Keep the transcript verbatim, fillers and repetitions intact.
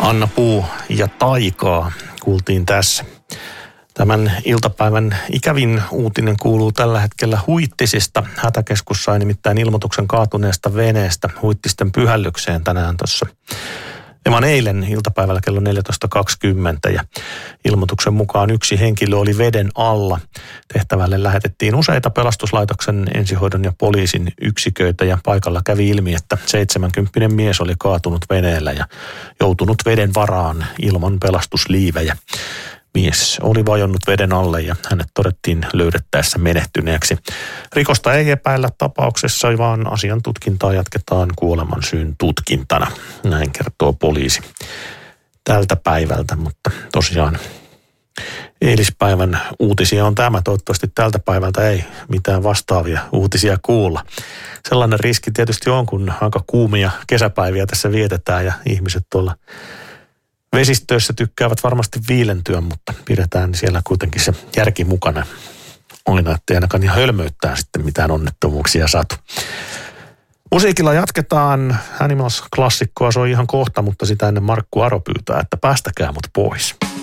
Anna Puu ja Taikaa kuultiin tässä. Tämän iltapäivän ikävin uutinen kuuluu tällä hetkellä Huittisista. Hätäkeskus sai nimittäin ilmoituksen kaatuneesta veneestä Huittisten pyhällykseen tänään tuossa. Evan eilen iltapäivällä kello neljätoista kaksikymmentä ja ilmoituksen mukaan yksi henkilö oli veden alla. Tehtävälle lähetettiin useita pelastuslaitoksen, ensihoidon ja poliisin yksiköitä ja paikalla kävi ilmi, että seitsemänkymppinen mies oli kaatunut veneellä ja joutunut veden varaan ilman pelastusliivejä. Mies oli vajonnut veden alle ja hänet todettiin löydettäessä menehtyneeksi. Rikosta ei epäillä tapauksessa, vaan asian tutkintaa jatketaan kuoleman syyn tutkintana. Näin kertoo poliisi tältä päivältä, mutta tosiaan eilispäivän uutisia on tämä. Toivottavasti tältä päivältä ei mitään vastaavia uutisia kuulla. Sellainen riski tietysti on, kun aika kuumia kesäpäiviä tässä vietetään ja ihmiset tuolla vesistöissä tykkäävät varmasti viilentyä, mutta pidetään siellä kuitenkin se järki mukana. Aina, ettei ainakaan ihan hölmöyttää sitten mitään onnettomuuksia satu. Musiikilla jatketaan. Animals-klassikkoa soi ihan kohta, mutta sitä ennen Markku Aro pyytää, että päästäkää mut pois.